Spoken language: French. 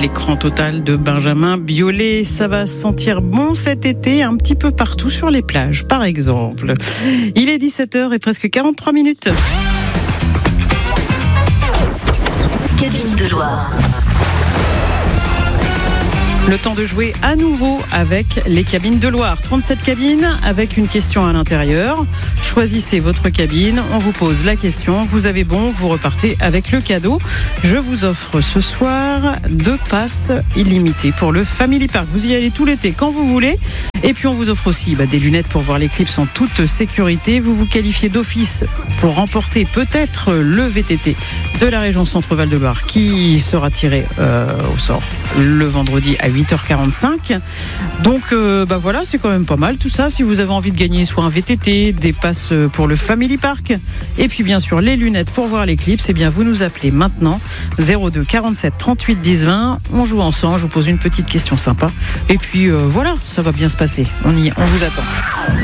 l'écran total de Benjamin Biolay. Ça va sentir bon cet été, un petit peu partout sur les plages, par exemple. Il est 17h et presque 43 minutes. Cabine de Loire. Le temps de jouer à nouveau avec les cabines de Loire. 37 cabines avec une question à l'intérieur. Choisissez votre cabine, on vous pose la question, vous avez bon, vous repartez avec le cadeau. Je vous offre ce soir 2 passes illimitées pour le Family Park. Vous y allez tout l'été quand vous voulez. Et puis on vous offre aussi des lunettes pour voir l'éclipse en toute sécurité. Vous vous qualifiez d'office pour remporter peut-être le VTT de la région Centre-Val de Loire qui sera tiré au sort le vendredi à 8h45. Donc voilà, c'est quand même pas mal tout ça. Si vous avez envie de gagner soit un VTT, des passes pour le Family Park et puis bien sûr les lunettes pour voir l'éclipse, eh bien vous nous appelez maintenant 02 47 38 10 20. On joue ensemble, je vous pose une petite question sympa et puis voilà, ça va bien se passer. On vous attend.